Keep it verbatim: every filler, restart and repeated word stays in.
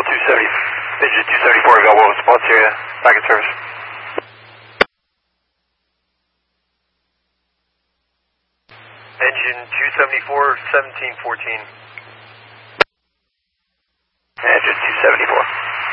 two seventy, engine two seventy-four available response area, back in service. Engine two seventy-four, seventeen fourteen. Engine two seventy-four.